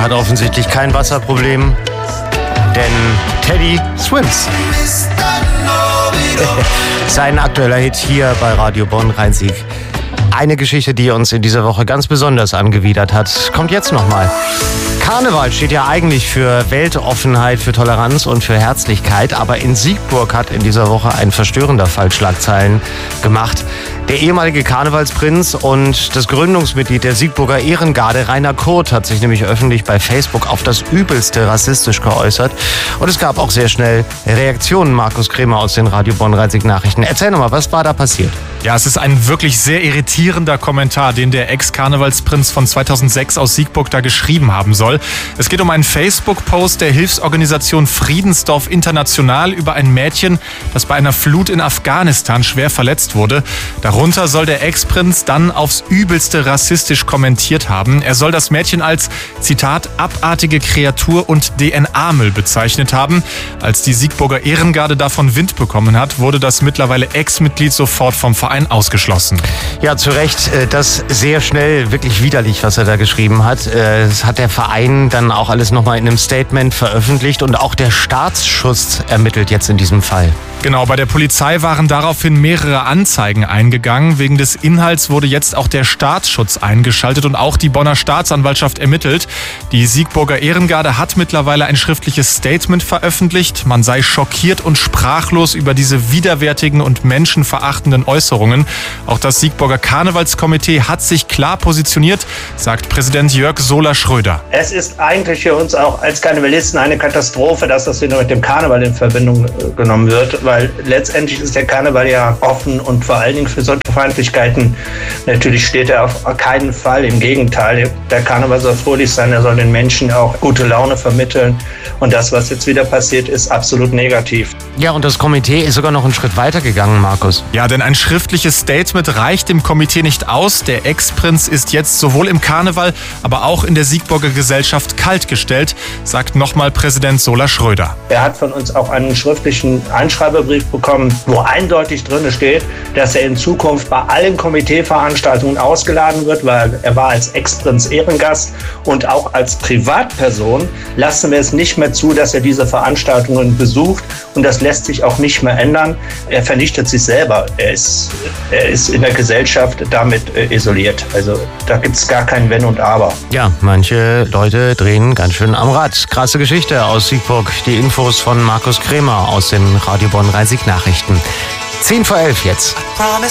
hat offensichtlich kein Wasserproblem, denn Teddy swims. Sein aktueller Hit hier bei Radio Bonn Rhein-Sieg. Eine Geschichte, die uns in dieser Woche ganz besonders angewidert hat, kommt jetzt nochmal. Karneval steht ja eigentlich für Weltoffenheit, für Toleranz und für Herzlichkeit, aber in Siegburg hat in dieser Woche ein verstörender Fall Schlagzeilen gemacht. Der ehemalige Karnevalsprinz und das Gründungsmitglied der Siegburger Ehrengarde, Rainer Kurt, hat sich nämlich öffentlich bei Facebook auf das Übelste rassistisch geäußert. Und es gab auch sehr schnell Reaktionen. Markus Krämer aus den Radio Bonn Rhein-Sieg Nachrichten. Erzähl nochmal, was war da passiert? Ja, es ist ein wirklich sehr irritierender Kommentar, den der Ex-Karnevalsprinz von 2006 aus Siegburg da geschrieben haben soll. Es geht um einen Facebook-Post der Hilfsorganisation Friedensdorf International über ein Mädchen, das bei einer Flut in Afghanistan schwer verletzt wurde. Darunter soll der Ex-Prinz dann aufs Übelste rassistisch kommentiert haben. Er soll das Mädchen als, Zitat, abartige Kreatur und DNA-Müll bezeichnet haben. Als die Siegburger Ehrengarde davon Wind bekommen hat, wurde das mittlerweile Ex-Mitglied sofort vom Verein ausgeschlossen. Ja, zu Recht, das sehr schnell, wirklich widerlich, was er da geschrieben hat. Das hat der Verein dann auch alles nochmal in einem Statement veröffentlicht und auch der Staatsschutz ermittelt jetzt in diesem Fall. Genau, bei der Polizei waren daraufhin mehrere Anzeigen eingegangen. Wegen des Inhalts wurde jetzt auch der Staatsschutz eingeschaltet und auch die Bonner Staatsanwaltschaft ermittelt. Die Siegburger Ehrengarde hat mittlerweile ein schriftliches Statement veröffentlicht. Man sei schockiert und sprachlos über diese widerwärtigen und menschenverachtenden Äußerungen. Auch das Siegburger Karnevalskomitee hat sich klar positioniert, sagt Präsident Jörg Sola-Schröder. Es ist eigentlich für uns auch als Karnevalisten eine Katastrophe, dass das wieder mit dem Karneval in Verbindung genommen wird, weil letztendlich ist der Karneval ja offen und vor allen Dingen für solche Feindlichkeiten natürlich steht er auf keinen Fall. Im Gegenteil, der Karneval soll fröhlich sein, er soll den Menschen auch gute Laune vermitteln und das, was jetzt wieder passiert, ist absolut negativ. Ja, und das Komitee ist sogar noch einen Schritt weiter gegangen, Markus. Ja, denn ein schriftliches Statement reicht dem Komitee nicht aus. Der Ex-Prinz ist jetzt sowohl im Karneval, aber auch in der Siegburger Gesellschaft kaltgestellt, sagt nochmal Präsident Sola-Schröder. Er hat von uns auch einen schriftlichen Einschreiberbrief bekommen, wo eindeutig drin steht, dass er in Zukunft bei allen Komiteeveranstaltungen ausgeladen wird, weil er war als Ex-Prinz Ehrengast und auch als Privatperson lassen wir es nicht mehr zu, dass er diese Veranstaltungen besucht und das lässt sich auch nicht mehr ändern. Er vernichtet sich selber. Er ist in der Gesellschaft damit isoliert. Also da gibt es gar kein Wenn und Aber. Ja, manche Leute drehen ganz schön am Rad. Krasse Geschichte aus Siegburg. Die Infos von Markus Krämer aus den Radio Bonn Rhein-Sieg Nachrichten. 10 vor 11 jetzt.